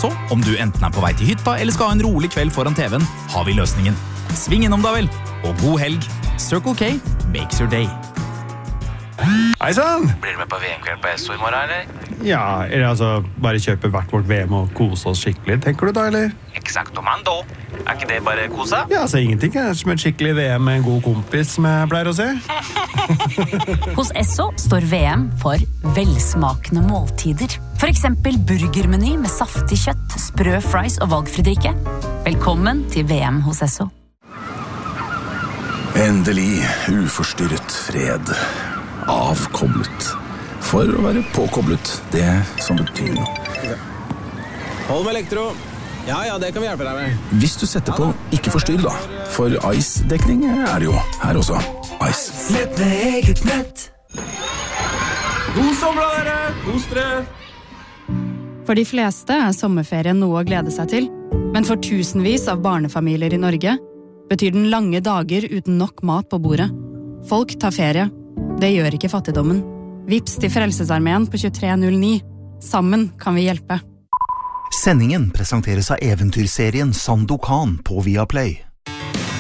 Så, om du enten på vei til hytta eller skal ha en rolig kveld foran TV-en, har vi løsningen. Sving innom da vel, og god helg. Circle K makes your day. Hei sann! Blir du med på VM-kveld på Esso i morgen, eller? Ja, eller altså, bare kjøpe hvert vårt VM og kose oss skikkelig, tenker du da, eller? Exactomando. Ikke det bare kosa? Ja, altså ingenting som et skikkelig VM med en god kompis, som jeg pleier å si. Hos Esso står VM for velsmakende måltider. For eksempel burgermeny med saftig kjøtt, sprø fries og valgfri drikke. Velkommen til VM hos Esso. Endelig uforstyrret fred. Avkoblet. For å være påkoblet, det som betyr noe. Hold med elektro. Ja, det kan vi hjelpe deg med. Hvis du setter på ikke forstyrr da, for Ice-dekning det jo her også. Ice. Nett med eget nett. God sommer, dere! Kos dere! For de fleste sommerferien noe å glede seg til, men for tusenvis av barnefamilier i Norge betyr den lange dager uten nok mat på bordet. Folk tar ferie. Det gjør ikke fattigdommen. Vips til Frelsesarmeen på 2309. Sammen kan vi hjelpe. Sendingen presenteres av eventyrserien Sandokan på Viaplay.